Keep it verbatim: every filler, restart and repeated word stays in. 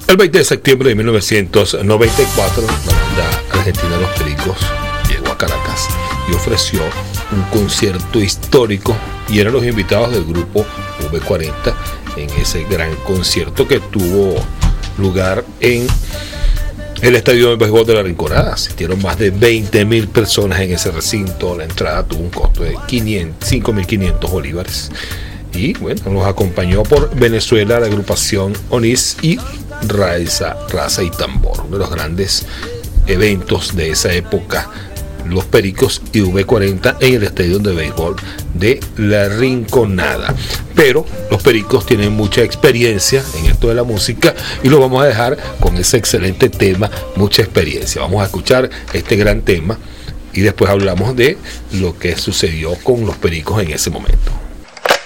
El veinte de septiembre de mil novecientos noventa y cuatro, la banda argentina Los Pericos llegó a Caracas y ofreció un concierto histórico y eran los invitados del grupo V cuarenta en ese gran concierto que tuvo lugar en el estadio de béisbol de La Rinconada. Asistieron más de veinte mil personas en ese recinto. La entrada tuvo un costo de cinco mil quinientos bolívares. Y bueno, nos acompañó por Venezuela la agrupación Onís y Raza, Raza y Tambor, uno de los grandes eventos de esa época, Los Pericos y V cuarenta en el estadio de béisbol de La Rinconada. Pero Los Pericos tienen mucha experiencia en esto de la música y lo vamos a dejar con ese excelente tema, Mucha Experiencia. Vamos a escuchar este gran tema y después hablamos de lo que sucedió con Los Pericos en ese momento.